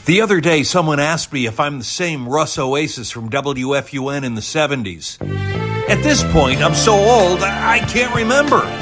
The other day, someone asked me if I'm the same Russ Oasis from WFUN in the 70s. At this point, I'm so old, I can't remember.